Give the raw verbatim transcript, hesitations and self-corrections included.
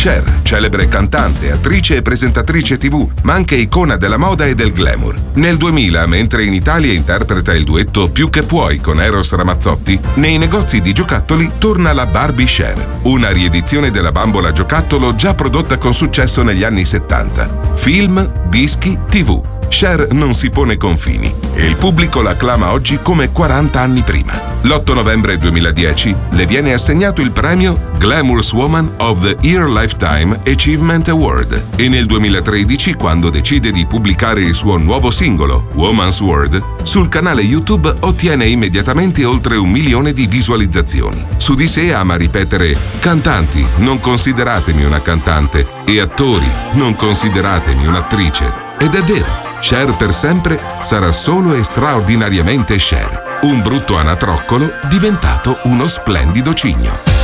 Cher, celebre cantante, attrice e presentatrice tivù, ma anche icona della moda e del glamour. Nel duemila, mentre in Italia interpreta il duetto Più che puoi con Eros Ramazzotti, nei negozi di giocattoli torna la Barbie Cher, una riedizione della bambola giocattolo già prodotta con successo negli anni settanta. Film, dischi, tivù. Cher non si pone confini e il pubblico la acclama oggi come quaranta anni prima. L'otto novembre duemiladieci le viene assegnato il premio Glamorous Woman of the Year Lifetime Achievement Award e nel duemilatredici, quando decide di pubblicare il suo nuovo singolo, Woman's World, sul canale YouTube ottiene immediatamente oltre un milione di visualizzazioni. Su di sé ama ripetere: cantanti, non consideratemi una cantante, e attori, non consideratemi un'attrice. Ed è vero. Cher per sempre sarà solo e straordinariamente Cher, un brutto anatroccolo diventato uno splendido cigno.